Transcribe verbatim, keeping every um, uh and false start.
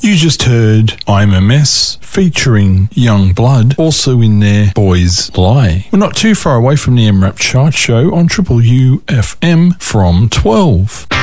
You just heard I'm a Mess featuring Young Blood, also in there Boys Lie. We're not too far away from the M RAP chart show on Triple U F M from twelve.